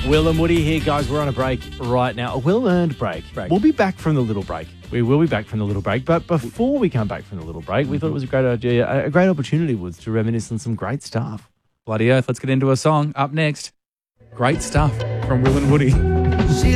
Will and Woody here, guys. We're on a break right now. A well-earned break. We'll be back from the little break. We will be back from the little break. But before we come back from the little break, we thought it was a great idea. A great opportunity was to reminisce on some great stuff. Bloody oath. Let's get into a song. Up next, great stuff from Will and Woody.